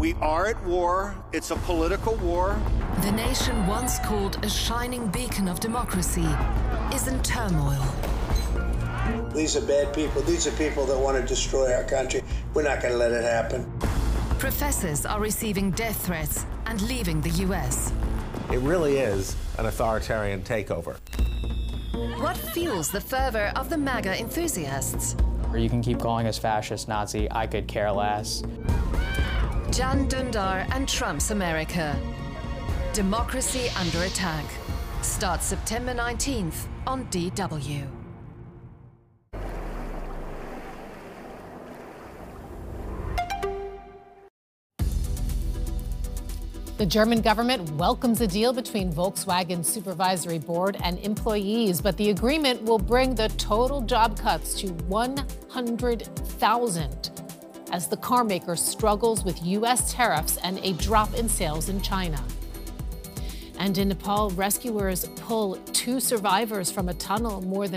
We are at war. It's a political war. The nation once called a shining beacon of democracy is in turmoil. These are bad people. These are people that want to destroy our country. We're not going to let it happen. Professors are receiving death threats and leaving the U.S. It really is an authoritarian takeover. What fuels the fervor of the MAGA enthusiasts? You can keep calling us fascist, Nazi, I could care less. Jan Dundar and Trump's America. Democracy Under Attack. Starts September 19th on DW. The German government welcomes a deal between Volkswagen's supervisory board and employees, but the agreement will bring the total job cuts to 100,000 as the carmaker struggles with U.S. tariffs and a drop in sales in China. And in Nepal, rescuers pull 2 survivors from a tunnel more than